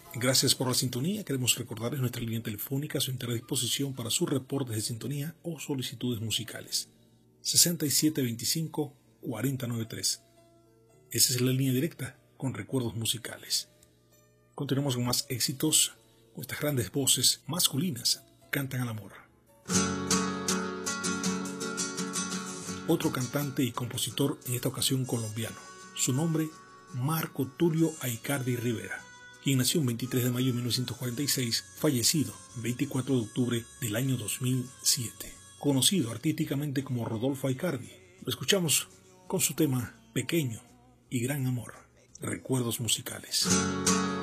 Gracias por la sintonía. Queremos recordarles nuestra línea telefónica a su entera disposición para sus reportes de sintonía o solicitudes musicales. 6725-4093. Esa es la línea directa con recuerdos musicales. Continuamos con más éxitos, con estas grandes voces masculinas cantan al amor. Otro cantante y compositor, en esta ocasión colombiano. Su nombre, Marco Tulio Aicardi Rivera, quien nació el 23 de mayo de 1946, fallecido el 24 de octubre del año 2007. Conocido artísticamente como Rodolfo Aicardi. Lo escuchamos con su tema Pequeño y Gran Amor, recuerdos musicales.